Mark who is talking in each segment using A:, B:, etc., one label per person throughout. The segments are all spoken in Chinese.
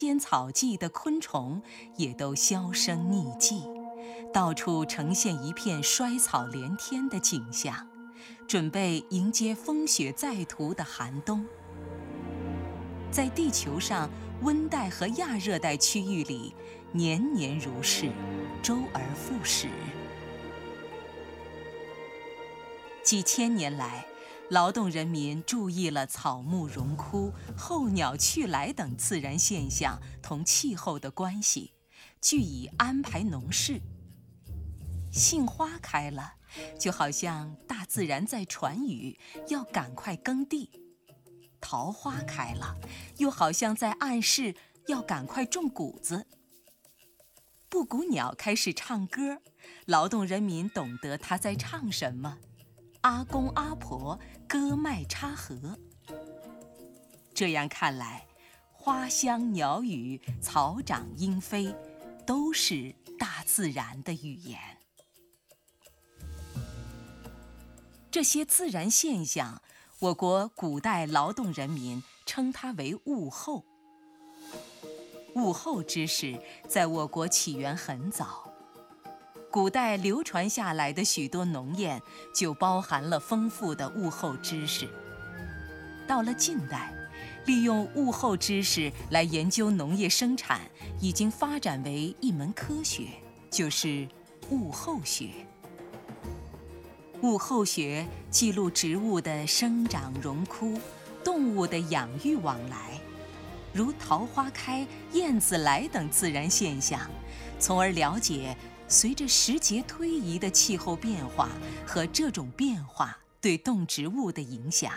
A: 间草际的昆虫也都销声匿迹，到处呈现一片衰草连天的景象，准备迎接风雪再涂的寒冬。在地球上温带和亚热带区域里，年年如是，周而复始。几千年来，劳动人民注意了草木荣枯、候鸟去来等自然现象同气候的关系，据以安排农事。杏花开了，就好像大自然在传语，要赶快耕地；桃花开了，又好像在暗示要赶快种谷子。布谷鸟开始唱歌，劳动人民懂得它在唱什么。阿公阿婆割麦插禾。这样看来，花香鸟语、草长莺飞，都是大自然的语言。这些自然现象，我国古代劳动人民称它为物候。物候知识在我国起源很早。古代流传下来的许多农谚就包含了丰富的物候知识。到了近代，利用物候知识来研究农业生产已经发展为一门科学，就是物候学。物候学记录植物的生长荣枯、动物的养育往来，如桃花开、燕子来等自然现象，从而了解随着时节推移的气候变化和这种变化对动植物的影响。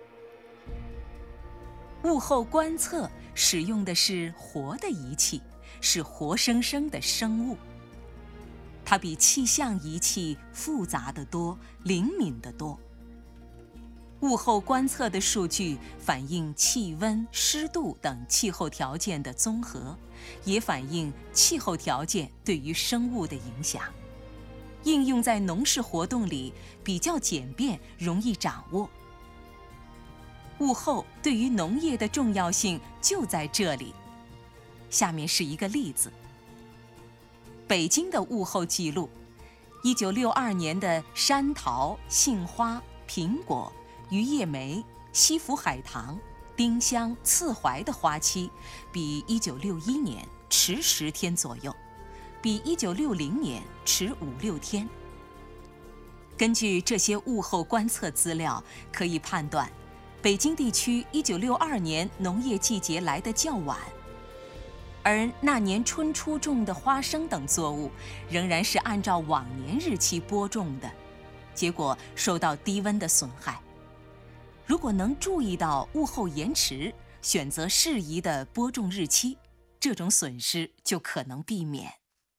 A: 物候观测使用的是活的仪器，是活生生的生物。它比气象仪器复杂得多，灵敏得多。物候观测的数据反映气温、湿度等气候条件的综合，也反映气候条件对于生物的影响。应用在农事活动里比较简便，容易掌握。物候对于农业的重要性就在这里。下面是一个例子：北京的物候记录，1962年的山桃、杏花、苹果、榆叶梅、西府海棠、丁香、刺槐的花期比1961年迟10天左右，比1960年迟5-6天。根据这些物候观测资料，可以判断，北京地区1962年农业季节来得较晚，而那年春初种的花生等作物仍然是按照往年日期播种的，结果受到低温的损害。如果能注意到物候延迟，选择适宜的播种日期，这种损失就可能避免。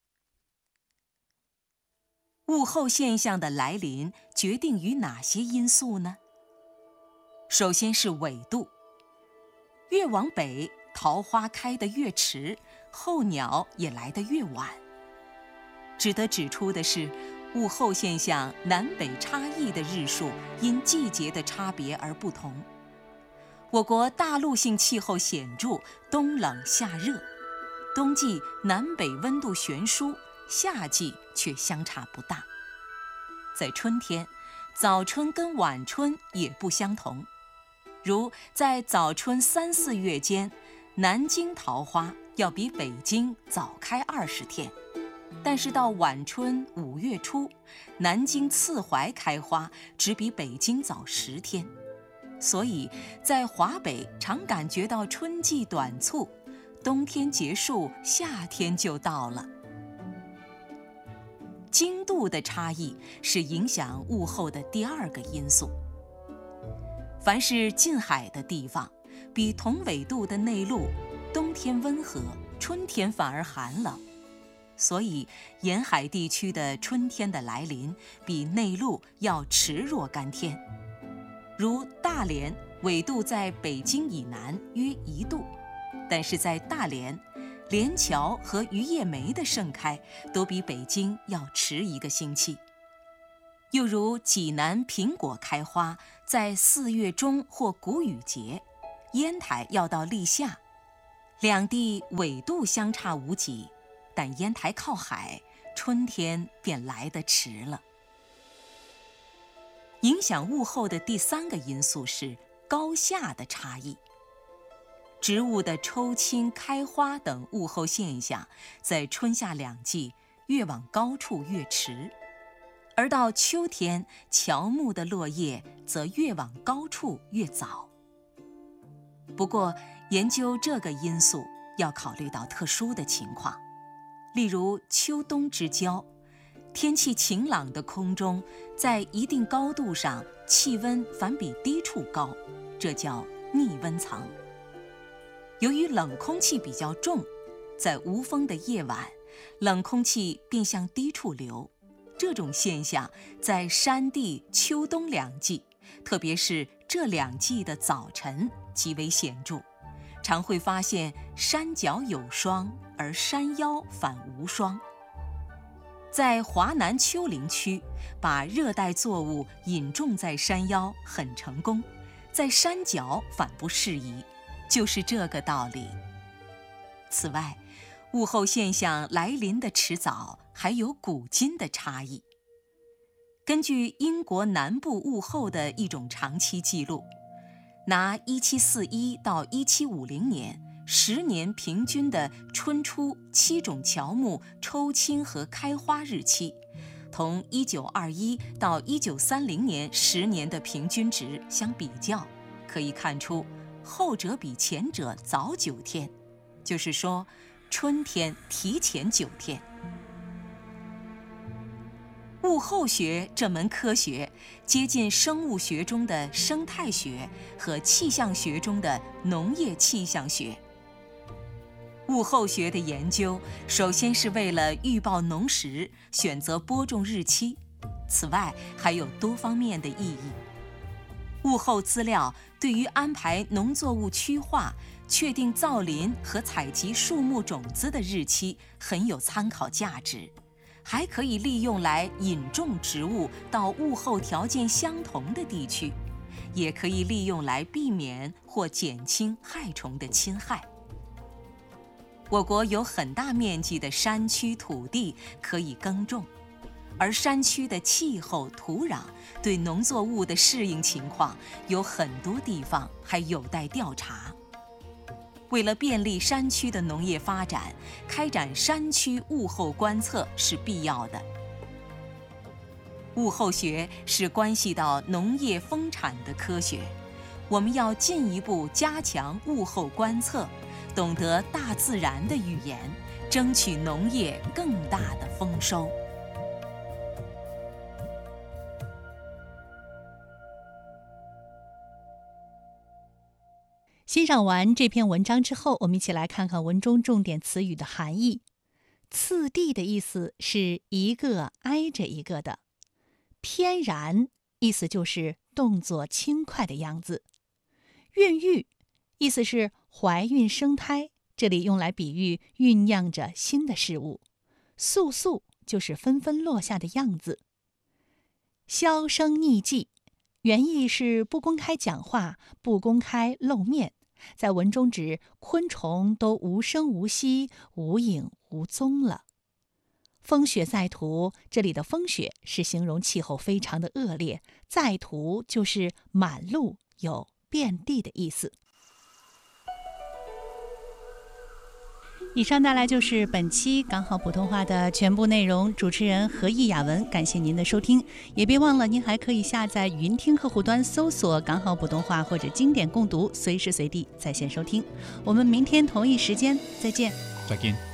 A: 物候现象的来临决定于哪些因素呢？首先是纬度，越往北，桃花开得越迟，候鸟也来得越晚。值得指出的是，物候现象南北差异的日数因季节的差别而不同。我国大陆性气候显著，冬冷夏热，冬季南北温度悬殊，夏季却相差不大。在春天，早春跟晚春也不相同。如在早春3、4月间，南京桃花要比北京早开20天。但是到晚春5月初，南京刺槐开花只比北京早10天，所以在华北常感觉到春季短促，冬天结束，夏天就到了。经度的差异是影响物候的第二个因素。凡是近海的地方，比同纬度的内陆，冬天温和，春天反而寒冷。所以沿海地区的春天的来临比内陆要迟若干天。如大连纬度在北京以南约1度，但是在大连，连桥和榆叶梅的盛开都比北京要迟1个星期。又如济南苹果开花在4月中或谷雨节，烟台要到立夏， 两地纬度相差无几，但烟台靠海，春天便来得迟了。影响物候的第3个因素是高下的差异。植物的抽青、开花等物候现象，在春夏两季越往高处越迟，而到秋天，乔木的落叶则越往高处越早。不过，研究这个因素要考虑到特殊的情况，例如秋冬之交，天气晴朗的空中，在一定高度上气温反比低处高，这叫逆温层。由于冷空气比较重，在无风的夜晚，冷空气便向低处流。这种现象在山地秋冬两季，特别是这两季的早晨极为显著，常会发现山脚有霜，而山腰反无霜。在华南丘陵区，把热带作物引种在山腰很成功，在山脚反不适宜，就是这个道理。此外，物候现象来临的迟早还有古今的差异。根据英国南部物候的一种长期记录，拿1741到1750年10年平均的春初7种乔木抽青和开花日期，同1921到1930年10年的平均值相比较，可以看出后者比前者早9天，就是说春天提前9天。物候学这门科学接近生物学中的生态学和气象学中的农业气象学。物候学的研究首先是为了预报农时选择播种日期，此外还有多方面的意义。物候资料对于安排农作物区划、确定造林和采集树木种子的日期很有参考价值，还可以利用来引种植物到物候条件相同的地区，也可以利用来避免或减轻害虫的侵害。我国有很大面积的山区土地可以耕种，而山区的气候、土壤对农作物的适应情况有很多地方还有待调查。为了便利山区的农业发展，开展山区物候观测是必要的。物候学是关系到农业丰产的科学，我们要进一步加强物候观测，懂得大自然的语言，争取农业更大的丰收。
B: 欣赏完这篇文章之后，我们一起来看看文中重点词语的含义。次第的意思是一个挨着一个的，翩然意思就是动作轻快的样子。孕育意思是怀孕生胎，这里用来比喻酝酿着新的事物。簌簌就是纷纷落下的样子。销声匿迹原意是不公开讲话，不公开露面，在文中指昆虫都无声无息、无影无踪了。风雪在途，这里的风雪是形容气候非常的恶劣，在途就是满路有遍地的意思。以上带来就是本期港好普通话的全部内容，主持人何意雅文，感谢您的收听。也别忘了您还可以下载语音听客户端，搜索港好普通话或者经典共读，随时随地在线收听。我们明天同一时间再见。
C: 再见。